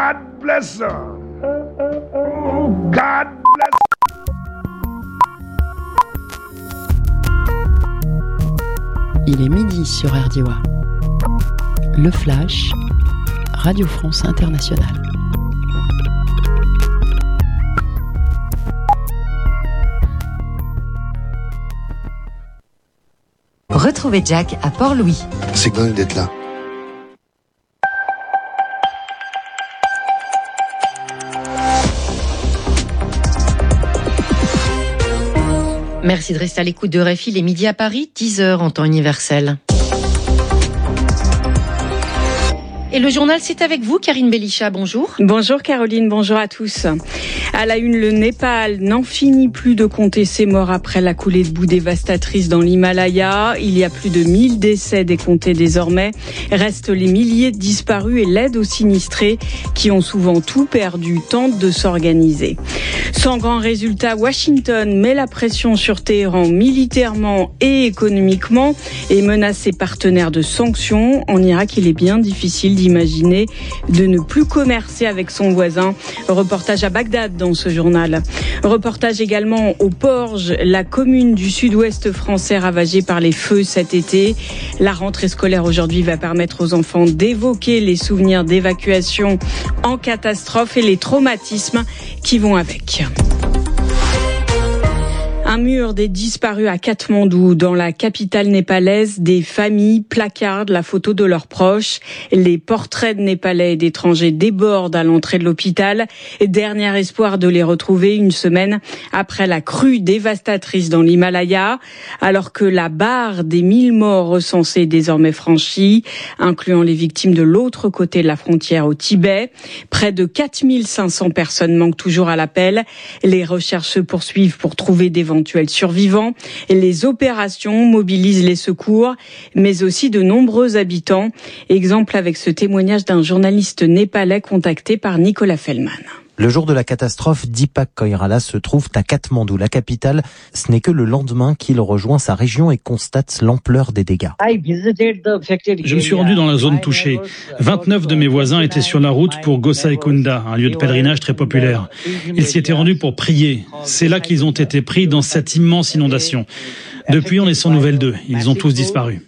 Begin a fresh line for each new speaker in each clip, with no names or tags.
God bless her. Oh, God bless her.
Il est midi sur RDOA. Le Flash, Radio France Internationale.
Retrouvez Jack à Port-Louis.
C'est dingue d'être là.
Merci de rester à l'écoute de RFI, les midis à Paris, 10h en temps universel. Et le journal, c'est avec vous, Karine Belisha, bonjour.
Bonjour Caroline, bonjour à tous. À la une, le Népal n'en finit plus de compter ses morts après la coulée de boue dévastatrice dans l'Himalaya. Il y a plus de 1000 décès décomptés désormais. Restent les milliers de disparus et l'aide aux sinistrés qui ont souvent tout perdu, tentent de s'organiser. Sans grand résultat, Washington met la pression sur Téhéran militairement et économiquement et menace ses partenaires de sanctions. En Irak, il est bien difficile d'imaginer de ne plus commercer avec son voisin. Reportage à Bagdad dans ce journal. Reportage également au Porge, la commune du sud-ouest français ravagée par les feux cet été. La rentrée scolaire aujourd'hui va permettre aux enfants d'évoquer les souvenirs d'évacuation en catastrophe et les traumatismes qui vont avec. Un mur des disparus à Katmandou, dans la capitale népalaise. Des familles placardent la photo de leurs proches. Les portraits de Népalais et d'étrangers débordent à l'entrée de l'hôpital. Dernier espoir de les retrouver une semaine après la crue dévastatrice dans l'Himalaya. Alors que la barre des 1000 morts recensés est désormais franchie, incluant les victimes de l'autre côté de la frontière au Tibet. Près de 4500 personnes manquent toujours à l'appel. Les recherches se poursuivent pour trouver d'éventuels survivants. Les opérations mobilisent les secours, mais aussi de nombreux habitants. Exemple avec ce témoignage d'un journaliste népalais contacté par Nicolas Fellman.
Le jour de la catastrophe, Deepak Koirala se trouve à Katmandou, la capitale. Ce n'est que le lendemain qu'il rejoint sa région et constate l'ampleur des dégâts.
Je me suis rendu dans la zone touchée. 29 de mes voisins étaient sur la route pour Gosaikunda, un lieu de pèlerinage très populaire. Ils s'y étaient rendus pour prier. C'est là qu'ils ont été pris dans cette immense inondation. Depuis, on est sans nouvelles d'eux. Ils ont tous disparu.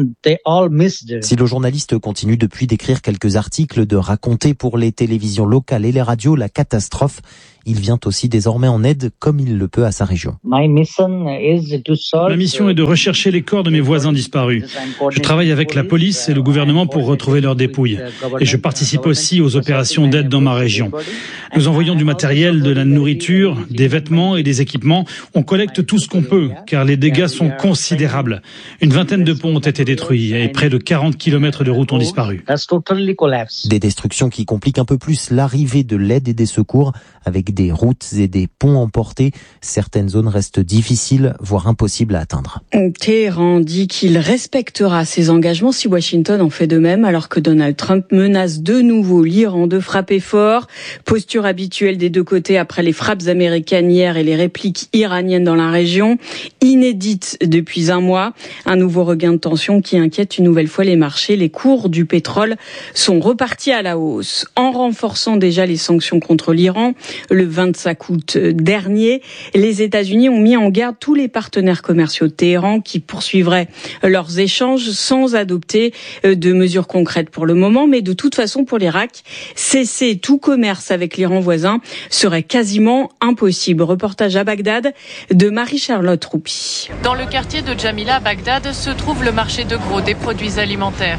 Si le journaliste continue depuis d'écrire quelques articles, de raconter pour les télévisions locales et les radios la catastrophe, il vient aussi désormais en aide comme il le peut à sa région.
Ma mission est de rechercher les corps de mes voisins disparus. Je travaille avec la police et le gouvernement pour retrouver leurs dépouilles. Et je participe aussi aux opérations d'aide dans ma région. Nous envoyons du matériel, de la nourriture, des vêtements et des équipements. On collecte tout ce qu'on peut, car les dégâts sont considérables. Une vingtaine de ponts ont été détruits et près de 40 km de routes ont disparu.
Des destructions qui compliquent un peu plus l'arrivée de l'aide et des secours, avec des routes et des ponts emportés. Certaines zones restent difficiles, voire impossibles à atteindre.
Téhéran dit qu'il respectera ses engagements si Washington en fait de même, alors que Donald Trump menace de nouveau l'Iran de frapper fort. Posture habituelle des deux côtés après les frappes américaines hier et les répliques iraniennes dans la région. Inédite depuis un mois. Un nouveau regain de tension qui inquiète une nouvelle fois les marchés. Les cours du pétrole sont repartis à la hausse. En renforçant déjà les sanctions contre l'Iran, le 25 août dernier, les États-Unis ont mis en garde tous les partenaires commerciaux de Téhéran qui poursuivraient leurs échanges sans adopter de mesures concrètes pour le moment. Mais de toute façon, pour l'Irak, cesser tout commerce avec l'Iran voisin serait quasiment impossible. Reportage à Bagdad de Marie-Charlotte Roupi.
Dans le quartier de Jamila à Bagdad se trouve le marché de gros des produits alimentaires.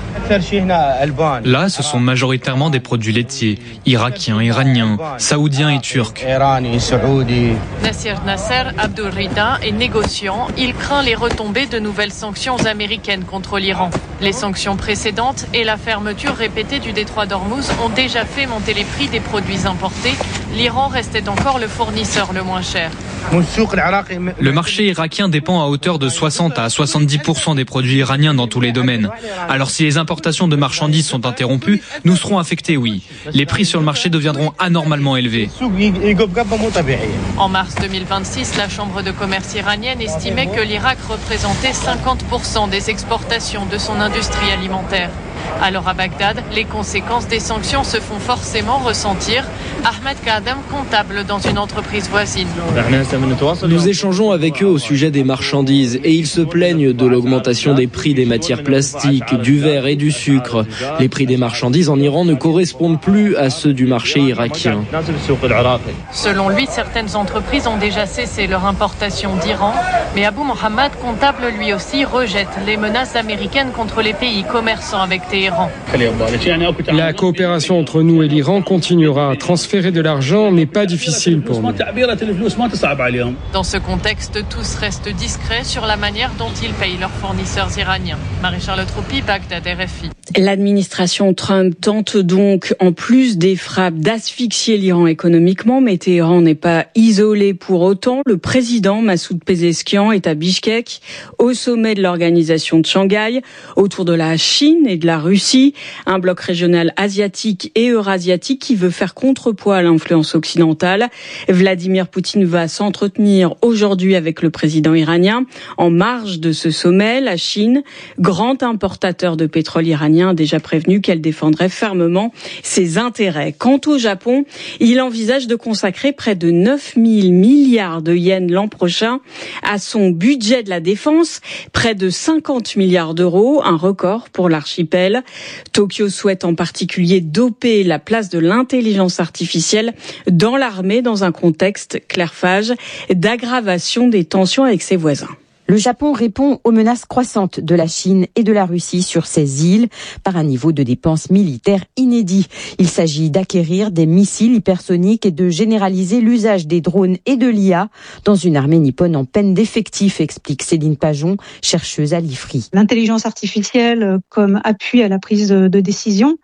Là, ce sont majoritairement des produits laitiers, irakiens, iraniens, saoudiens et turcs.
Nassir Nasser Abdul Rida est négociant. Il craint les retombées de nouvelles sanctions américaines contre l'Iran. Les sanctions précédentes et la fermeture répétée du détroit d'Ormuz ont déjà fait monter les prix des produits importés. L'Iran restait encore le fournisseur le moins cher.
Le marché irakien dépend à hauteur de 60 à 70% des produits iraniens dans tous les domaines. Alors si les importations de marchandises sont interrompues, nous serons affectés, oui. Les prix sur le marché deviendront anormalement élevés.
En mars 2026, la Chambre de commerce iranienne estimait que l'Irak représentait 50% des exportations de son industrie alimentaire. Alors à Bagdad, les conséquences des sanctions se font forcément ressentir. Ahmed Kadem, comptable dans une entreprise voisine.
Nous échangeons avec eux au sujet des marchandises et ils se plaignent de l'augmentation des prix des matières plastiques, du verre et du sucre. Les prix des marchandises en Iran ne correspondent plus à ceux du marché irakien.
Selon lui, certaines entreprises ont déjà cessé leur importation d'Iran, mais Abou Mohamed, comptable lui aussi, rejette les menaces américaines contre les pays commerçants avec Téhéran.
La coopération entre nous et l'Iran continuera. Transférer de l'argent n'est pas difficile pour nous.
Dans ce contexte, tous restent discrets sur la manière dont ils payent leurs fournisseurs iraniens. Marie-Charlotte Roupi, Bagdad, RFI.
L'administration Trump tente donc, en plus des frappes, d'asphyxier l'Iran économiquement, mais Téhéran n'est pas isolé pour autant. Le président Massoud Pezeshkian est à Bichkek, au sommet de l'organisation de Shanghai, autour de la Chine et de la Russie, un bloc régional asiatique et eurasiatique qui veut faire contrepoids à l'influence occidentale. Vladimir Poutine va s'entretenir aujourd'hui avec le président iranien. En marge de ce sommet, la Chine, grand importateur de pétrole iranien, a déjà prévenu qu'elle défendrait fermement ses intérêts. Quant au Japon, il envisage de consacrer près de 9 000 milliards de yens l'an prochain à son budget de la défense, près de 50 milliards d'euros, un record pour l'archipel. Tokyo souhaite en particulier doper la place de l'intelligence artificielle dans l'armée dans un contexte, Claire Fage, d'aggravation des tensions avec ses voisins.
Le Japon répond aux menaces croissantes de la Chine et de la Russie sur ces îles par un niveau de dépenses militaires inédit. Il s'agit d'acquérir des missiles hypersoniques et de généraliser l'usage des drones et de l'IA dans une armée nippone en peine d'effectifs, explique Céline Pajon, chercheuse à l'IFRI.
L'intelligence artificielle comme appui à la prise de décision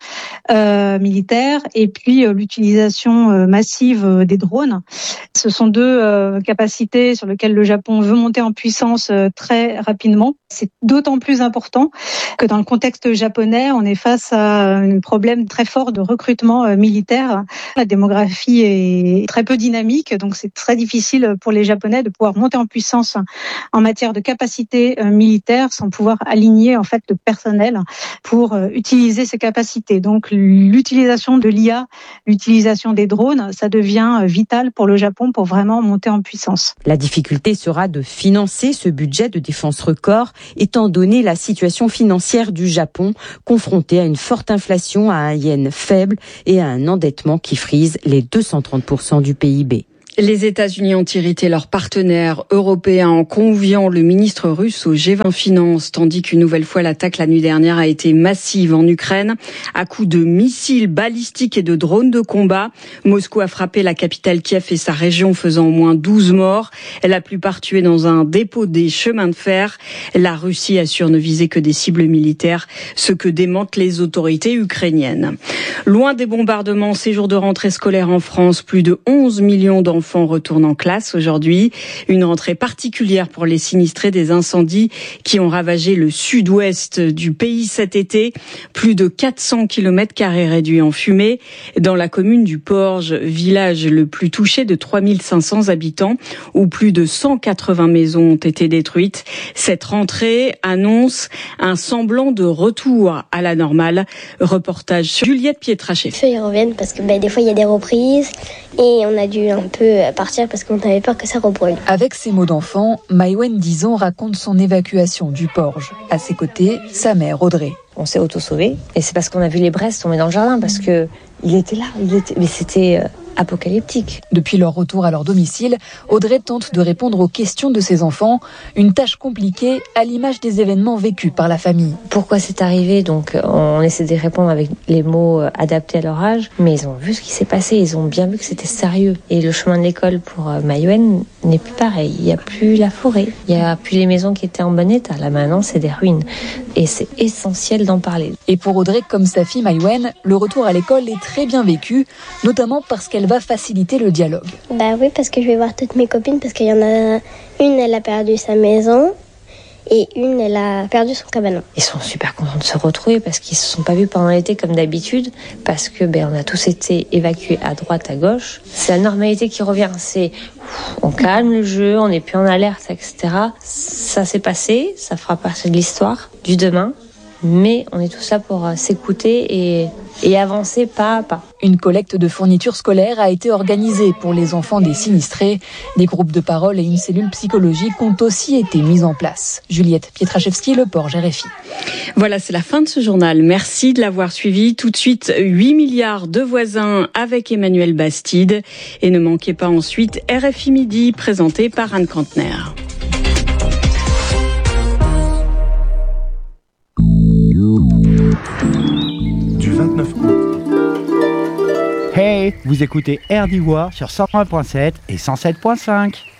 militaire et puis l'utilisation massive des drones. Ce sont deux capacités sur lesquelles le Japon veut monter en puissance très rapidement. C'est d'autant plus important que dans le contexte japonais, on est face à un problème très fort de recrutement militaire. La démographie est très peu dynamique, donc c'est très difficile pour les Japonais de pouvoir monter en puissance en matière de capacité militaire sans pouvoir aligner en fait le personnel pour utiliser ces capacités. Donc l'utilisation de l'IA, l'utilisation des drones, ça devient vital pour le Japon pour vraiment monter en puissance.
La difficulté sera de financer ce budget de défense record, étant donné la situation financière du Japon, confronté à une forte inflation, à un yen faible et à un endettement qui frise les 230% du PIB.
Les États-Unis ont irrité leurs partenaires européens en conviant le ministre russe au G20 Finances, tandis qu'une nouvelle fois l'attaque la nuit dernière a été massive en Ukraine. À coups de missiles balistiques et de drones de combat, Moscou a frappé la capitale Kiev et sa région, faisant au moins 12 morts, la plupart tués dans un dépôt des chemins de fer. La Russie assure ne viser que des cibles militaires, ce que démentent les autorités ukrainiennes. Loin des bombardements, ces jours de rentrée scolaire en France, plus de 11 millions d'enfants retournent en classe aujourd'hui. Une rentrée particulière pour les sinistrés des incendies qui ont ravagé le sud-ouest du pays cet été. Plus de 400 km² réduits en fumée. Dans la commune du Porge, village le plus touché de 3500 habitants, où plus de 180 maisons ont été détruites. Cette rentrée annonce un semblant de retour à la normale. Reportage sur Juliette Pietrachet.
Ils reviennent parce que des fois il y a des reprises et on a dû un peu partir parce qu'on avait peur que ça rebrûle.
Avec ses mots d'enfant, Maïwen 10 ans raconte son évacuation du Porge. À ses côtés, sa mère Audrey.
On s'est auto-sauvé et c'est parce qu'on a vu les braises tomber dans le jardin parce que il était là, mais c'était apocalyptique.
Depuis leur retour à leur domicile, Audrey tente de répondre aux questions de ses enfants, une tâche compliquée à l'image des événements vécus par la famille.
Pourquoi c'est arrivé? Donc on essaie de répondre avec les mots adaptés à leur âge, mais ils ont vu ce qui s'est passé, ils ont bien vu que c'était sérieux. Et le chemin de l'école pour Maïwen n'est plus pareil, il n'y a plus la forêt, il n'y a plus les maisons qui étaient en bon état, là maintenant c'est des ruines. Et c'est essentiel d'en parler.
Et pour Audrey, comme sa fille Maïwen, le retour à l'école est très bien vécu, notamment parce qu'elle va faciliter le dialogue.
Oui, parce que je vais voir toutes mes copines, parce qu'il y en a une, elle a perdu sa maison, et une, elle a perdu son cabanon.
Ils sont super contents de se retrouver parce qu'ils se sont pas vus pendant l'été comme d'habitude, parce que on a tous été évacués à droite, à gauche. C'est la normalité qui revient. C'est on calme le jeu, on n'est plus en alerte, etc. Ça s'est passé, ça fera partie de l'histoire du demain. mais on est tous là pour s'écouter et avancer pas à pas.
Une collecte de fournitures scolaires a été organisée pour les enfants des sinistrés. Des groupes de parole et une cellule psychologique ont aussi été mis en place. Juliette Pietraszewski, Le Porge, RFI.
Voilà, c'est la fin de ce journal. Merci de l'avoir suivi. Tout de suite, 8 milliards de voisins avec Emmanuel Bastide. Et ne manquez pas ensuite RFI Midi, présenté par Anne Kantner.
Du 29 août.
Hey, vous écoutez RDI sur 101.7 et 107.5.